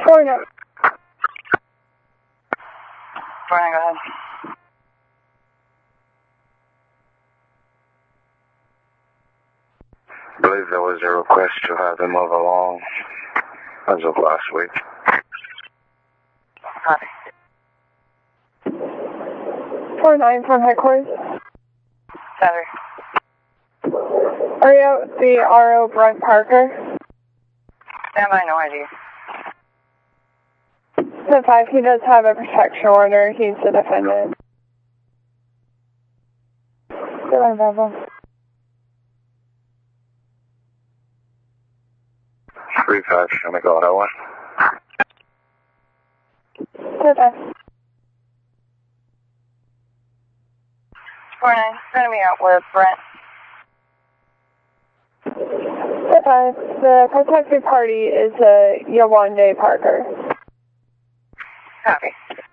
4 9. 4-9, go ahead. I believe there was a request to have him move along as of last week. Copy. 4 9 from headquarters. Copy. Are you out at the RO Brent Parker? Stand by, no ID. 10-5, he does have a protection order. He's the defendant. Go on, Bravo. 3-5, show me go that one. 10-5. 4-9, send me out with Brent. 10-5, the protected party is Yawande Parker. Copy.